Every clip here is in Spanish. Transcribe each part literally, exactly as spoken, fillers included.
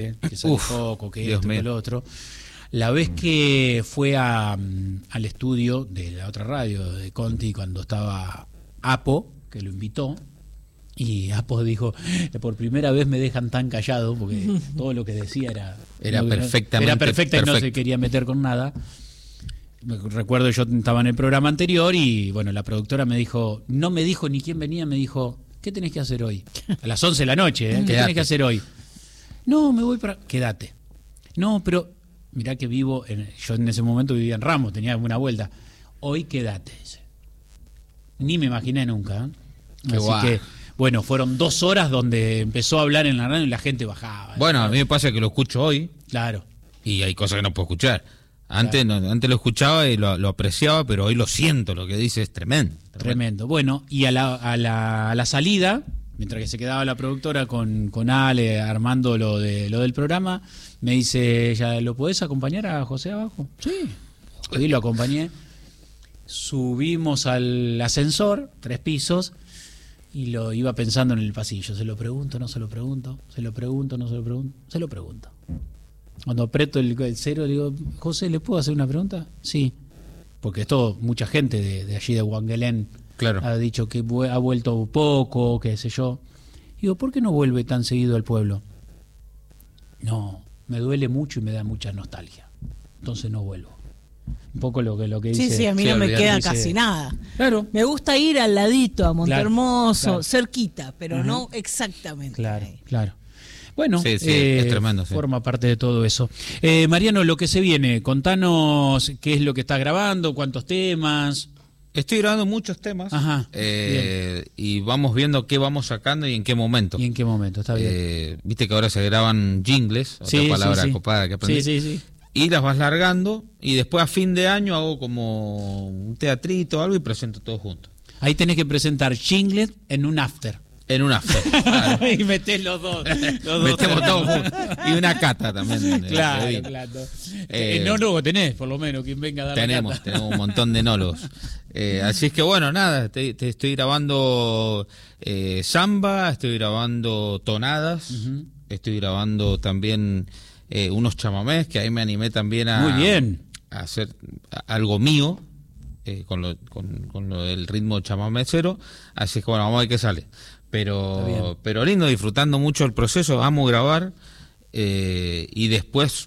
que sale Uf, poco, que Dios esto, que mío. lo otro. La vez que fue a, al estudio de la otra radio, de Conti, cuando estaba Apo, que lo invitó, y Apo dijo, por primera vez me dejan tan callado, porque todo lo que decía era, Era no, perfectamente era perfecta y no perfecto. se quería meter con nada. Recuerdo, yo estaba en el programa anterior y bueno, la productora me dijo, no me dijo ni quién venía, me dijo, ¿qué tenés que hacer hoy? A las once de la noche, ¿eh? ¿Qué Quédate. tenés que hacer hoy? No, me voy para... Quédate. No, pero mirá que vivo, en... yo en ese momento vivía en Ramos, tenía una vuelta. Hoy quédate, dice. Ni me imaginé nunca. ¿eh? Qué Así guay. que, bueno, fueron dos horas donde empezó a hablar en la radio y la gente bajaba. Bueno, a mí me pasa que lo escucho hoy Claro. y hay cosas que no puedo escuchar. Antes, no, antes lo escuchaba y lo, lo apreciaba, pero hoy lo siento, lo que dice es tremendo. Tremendo. Bueno, y a la, a la, a la salida, mientras que se quedaba la productora con, con Ale armando lo de lo del programa, me dice, ¿ya lo podés acompañar a José abajo? Sí. Y lo acompañé. Subimos al ascensor, tres pisos, y lo iba pensando en el pasillo. Se lo pregunto, no se lo pregunto, se lo pregunto, no se lo pregunto, se lo pregunto. Cuando aprieto el, el cero, le digo, José, ¿le puedo hacer una pregunta? Sí. Porque esto, mucha gente de, de allí de Wangelén Claro. ha dicho que vu- ha vuelto poco, qué sé yo. Digo, ¿por qué no vuelve tan seguido al pueblo? No, me duele mucho y me da mucha nostalgia. Entonces no vuelvo. Un poco lo que, lo que Sí, dice. sí, a mí Sí, no me olvidate, queda dice- casi nada. Claro, Me gusta ir al ladito, a Montehermoso, Claro, claro. cerquita, pero Ajá. no exactamente. claro, ahí. claro. Bueno, Sí, sí, eh, es tremendo, sí. forma parte de todo eso. Eh, Mariano, lo que se viene, contanos qué es lo que estás grabando, cuántos temas. Estoy grabando muchos temas Ajá, eh, y vamos viendo qué vamos sacando y en qué momento. ¿Y en qué momento? Está bien. Eh, Viste que ahora se graban jingles, otra Sí, palabra sí, sí. copada que aprendí. Sí, sí, sí. Y las vas largando y después a fin de año hago como un teatrito o algo y presento todo junto. Ahí tenés que presentar Jinglet en un after. En una fe. Claro. Y metés los dos. Los dos. Metemos todo junto. Y una cata también. de- de Claro, vino. claro. Eh, Enólogo tenés, por lo menos, quien venga a dar Tenemos, la cata. tenemos un montón de enólogos. Eh, así es que bueno, nada, te, te estoy grabando eh, samba, estoy grabando tonadas, Ujú. estoy grabando también eh, unos chamamés, que ahí me animé también a, Muy bien. a hacer algo mío, eh, con, lo, con, con lo del ritmo chamamecero, así es que bueno, vamos a ver qué sale. Está bien. Pero, pero lindo, disfrutando mucho el proceso, amo grabar, eh, y después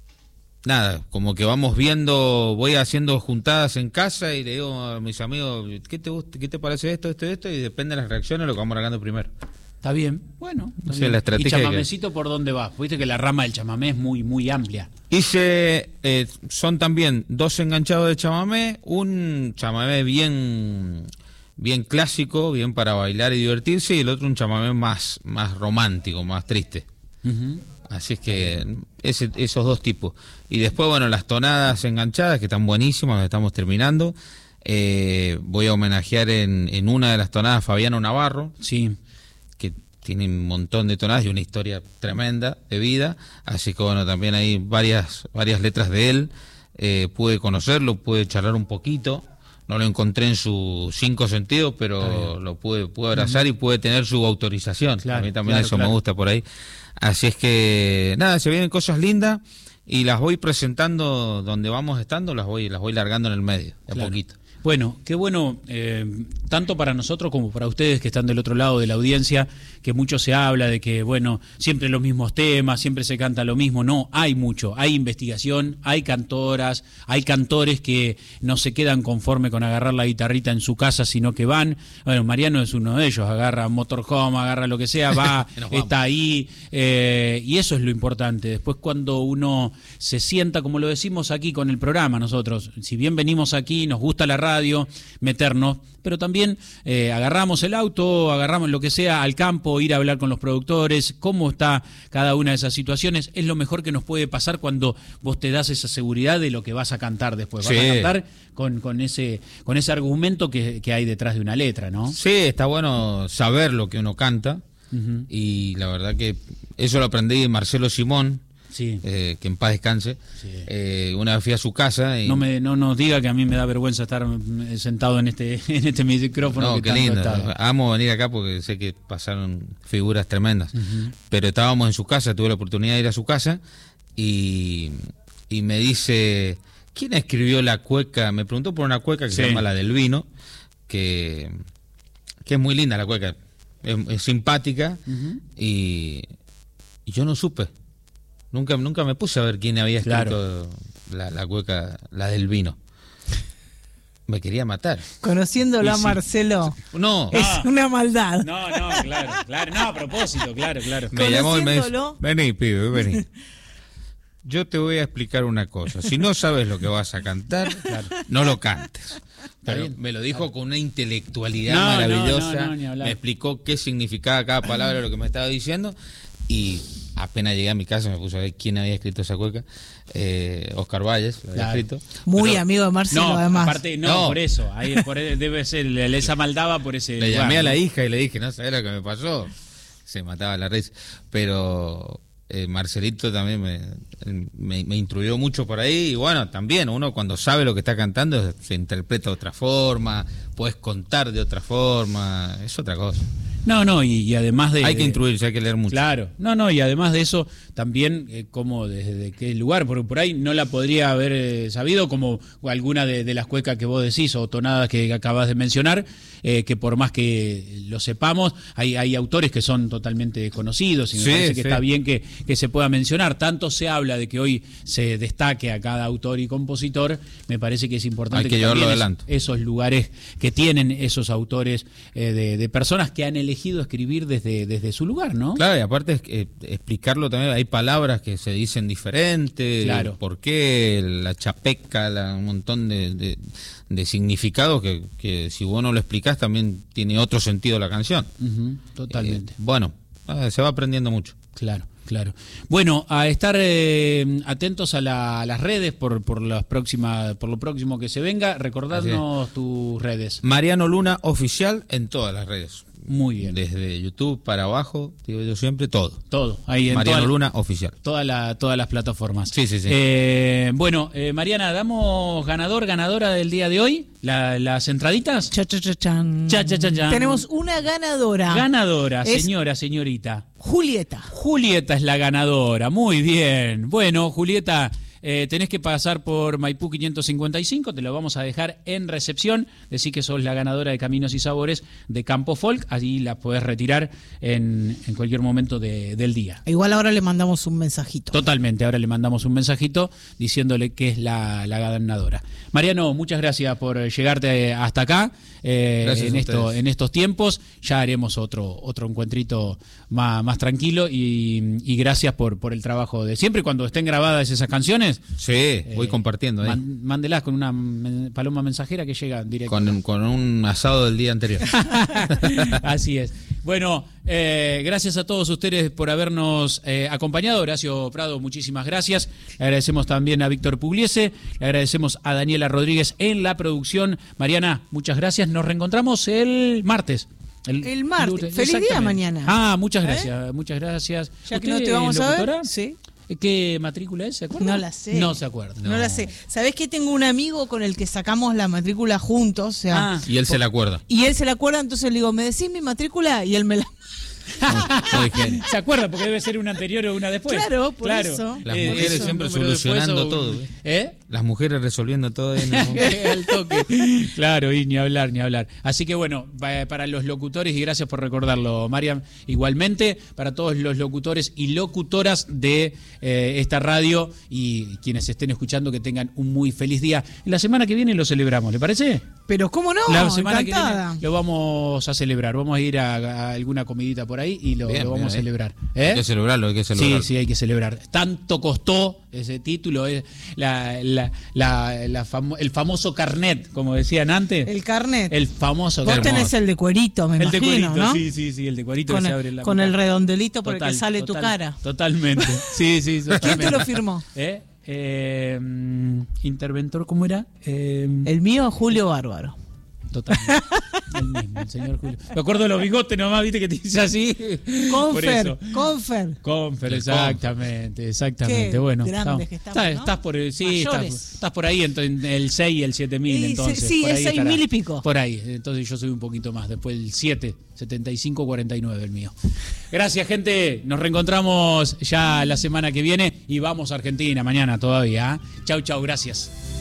nada, como que vamos viendo, voy haciendo juntadas en casa y le digo a mis amigos, ¿qué te gusta, qué te parece esto, esto, esto? Y depende de las reacciones lo que vamos largando primero. Está bien. Bueno. está Sí, bien. la estrategia ¿Y que- chamamecito por dónde va? Viste que la rama del chamamé es muy, muy amplia. Hice, eh, son también dos enganchados de chamamé, un chamamé bien, bien clásico, bien para bailar y divertirse, y el otro un chamamé más, más romántico, más triste. Ujú. Así es que ese, esos dos tipos. Y después, bueno, las tonadas enganchadas, que están buenísimas, las estamos terminando. Eh, voy a homenajear en, en una de las tonadas a Fabiano Navarro, Sí. que tiene un montón de tonadas y una historia tremenda de vida. Así que, bueno, también hay varias, varias letras de él. Eh, pude conocerlo, pude charlar un poquito. No lo encontré en sus cinco sentidos, Está pero bien. lo pude, pude abrazar y pude tener su autorización. Claro, a mí también claro, eso claro. me gusta por ahí. Así es que, nada, se vienen cosas lindas y las voy presentando donde vamos estando, las voy las voy largando en el medio, de a Claro. poquito. Bueno, qué bueno, eh, tanto para nosotros como para ustedes que están del otro lado de la audiencia, que mucho se habla de que, bueno, siempre los mismos temas, siempre se canta lo mismo. No, hay mucho, hay investigación, hay cantoras, hay cantores que no se quedan conforme con agarrar la guitarrita en su casa, sino que van. Bueno, Mariano es uno de ellos, agarra motorhome, agarra lo que sea, va, Nos vamos. está ahí, eh, y eso es lo importante. Después cuando uno se sienta, como lo decimos aquí con el programa nosotros, si bien venimos aquí, nos gusta la radio, meternos, pero también eh, agarramos el auto, agarramos lo que sea al campo, ir a hablar con los productores, cómo está cada una de esas situaciones, es lo mejor que nos puede pasar cuando vos te das esa seguridad de lo que vas a cantar después, vas Sí. a cantar con, con ese con ese argumento que, que hay detrás de una letra, ¿no? Sí, está bueno saber lo que uno canta Ujú. y la verdad que eso lo aprendí de Marcelo Simón, Sí. eh, que en paz descanse. Sí. Eh, una vez fui a su casa y... No me no nos diga que a mí me da vergüenza estar mm, sentado en este en este micrófono. No, que qué tanto lindo. estaba. Amo venir acá porque sé que pasaron figuras tremendas. Ujú. Pero estábamos en su casa, tuve la oportunidad de ir a su casa y, y me dice, ¿quién escribió la cueca? Me preguntó por una cueca que Sí. se llama La del Vino, que, que es muy linda la cueca, es, es simpática Ujú. y, y yo no supe. Nunca, nunca me puse a ver quién había escrito Claro. la, la cueca, La del Vino. Me quería matar. Conociéndolo Y a sí. Marcelo, No, es Ah. una maldad. No, no, claro, claro, no, a propósito, claro, claro. me llamó y me dice, Conociéndolo. vení, pibe, vení. Yo te voy a explicar una cosa. Si no sabes lo que vas a cantar, no lo cantes. Pero bien. me lo dijo con una intelectualidad No, no, maravillosa. no, no, ni hablar. Me explicó qué significaba cada palabra de lo que me estaba diciendo. Y apenas llegué a mi casa me puse a ver quién había escrito esa cueca. Eh, Oscar Valles lo había Claro. escrito. Muy Pero amigo de Marcelo, No, además. aparte, no, No. por eso. Ahí, por, debe ser, le- esa maldaba por ese. Le lugar, llamé a la ¿no? hija y le dije, no sabes lo que me pasó. Se mataba la risa. Pero eh, Marcelito también me, me, me instruyó mucho por ahí. Y bueno, también uno cuando sabe lo que está cantando se interpreta de otra forma, puedes contar de otra forma, es otra cosa. No, no, y, y además de. Hay que de- instruirse, hay que leer mucho. Claro, no, no, y además de eso, también eh, como desde de qué lugar, porque por ahí no la podría haber eh, sabido, como alguna de, de las cuecas que vos decís o tonadas que acabas de mencionar, eh, que por más que lo sepamos, hay, hay autores que son totalmente desconocidos y me Sí, parece que sí. está bien que, que se pueda mencionar. Tanto se habla de que hoy se destaque a cada autor y compositor, me parece que es importante Hay que llevarlo también es- adelante. esos lugares que tienen esos autores eh, de, de personas que han elegido escribir desde, desde su lugar, ¿no? Claro, y aparte es que, eh, explicarlo también, hay palabras que se dicen diferente, Claro. por qué, la chapeca, la- un montón de, de, de significados que, que si vos no lo explicás también tiene otro sentido la canción. Ujú, totalmente. Eh, bueno, ah, se va aprendiendo mucho. Claro, claro. Bueno, a estar eh, atentos a, la- a las redes por, por las próximas, por lo próximo que se venga. Recordadnos tus redes. Mariano Luna Oficial en todas las redes. Muy bien. Desde YouTube para abajo, digo yo siempre, todo. Todo. Ahí en Mariano toda- Luna Oficial. toda la- todas las plataformas. Sí, sí, sí. Eh, bueno, eh, Mariana, ¿damos ganador, ganadora del día de hoy? La- ¿Las entraditas? Cha, cha, cha, chan. Cha, cha, cha, chan. Tenemos una ganadora. Ganadora, Es- señora, señorita. Julieta. Julieta es la ganadora, muy bien. Bueno, Julieta, eh, tenés que pasar por Maipú quinientos cincuenta y cinco, te lo vamos a dejar en recepción. Decí que sos la ganadora de Caminos y Sabores de Campo Folk, allí la podés retirar en, en cualquier momento de- del día. Igual ahora le mandamos un mensajito. Totalmente, ahora le mandamos un mensajito diciéndole que es la, la ganadora. Mariano, muchas gracias por llegarte hasta acá eh, Gracias en, a esto, ustedes. en estos tiempos. Ya haremos otro otro encuentrito más, más tranquilo y, y gracias por, por el trabajo de siempre. Cuando estén grabadas esas canciones, Sí, voy eh, compartiendo ahí. man- mándelas con una men- paloma mensajera que llega directo. Con, con un asado del día anterior. Así es. Bueno, eh, gracias a todos ustedes por habernos eh, acompañado. Horacio Prado, muchísimas gracias. Le agradecemos también a Víctor Pugliese, le agradecemos a Daniela Rodríguez en la producción. Mariana, muchas gracias. Nos reencontramos el martes. El martes. lunes, Feliz día exactamente. mañana. Ah, muchas ¿Eh? gracias, muchas gracias. Ya que ¿Usted no te vamos es a ver. locutora? Sí. ¿Qué matrícula es? ¿Se acuerda? No la sé. No se acuerda. No, la sé. ¿Sabés que tengo un amigo con el que sacamos la matrícula juntos? O sea, Ah. Y él se la acuerda. y él se la acuerda, entonces le digo, ¿me decís mi matrícula? Y él me la... Muy genio. ¿Se acuerda? Porque debe ser una anterior o una después. Claro, por eso. Las Eh, mujeres eso, siempre un número después solucionando o un- todo, ¿eh? ¿Eh? Las mujeres resolviendo todo en el momento. Al toque. Claro, y ni hablar, ni hablar. Así que bueno, va- para los locutores, y gracias por recordarlo, Mariam, igualmente, para todos los locutores y locutoras de eh, esta radio y quienes estén escuchando, que tengan un muy feliz día. La semana que viene lo celebramos, ¿le parece? Pero ¿cómo no? La semana Encantada. que viene lo vamos a celebrar. Vamos a ir a, a alguna comidita por ahí y lo, Bien, lo vamos bien, a bien. celebrar. Hay ¿Eh? que celebrarlo, hay que Sí, celebrarlo. sí, hay que celebrar. Tanto costó ese título, es la, la, la, la famo- el famoso carnet, como decían antes. El carnet. El famoso Vos carnet. tenés el de cuerito, me El de imagino, cuerito, ¿no? sí, sí, sí, el de cuerito Con, que se el, abre la con boca. el redondelito por el Total, que sale total, tu cara. Totalmente. Sí, sí, ¿Quién te totalmente. lo firmó? ¿Eh? Eh, mm, interventor, ¿cómo era? Eh, El mío, Julio Bárbaro. totalmente. El mismo, el señor Julio. Me acuerdo de los bigotes nomás, viste que te dice así. Confer, Confer. Confer, exactamente, exactamente. Qué bueno, grandes estamos, que estamos, estás, ¿no? estás por el, sí, estás, Mayores. estás por ahí en, en el seis y el siete mil, Sí, entonces. sí, por el ahí seis estará. mil y pico. Por ahí, entonces yo soy un poquito más, después el siete, setenta y cinco cuarenta y nueve el mío. Gracias, gente, nos reencontramos ya la semana que viene y vamos a Argentina mañana todavía. ¿eh? Chau, chau, gracias.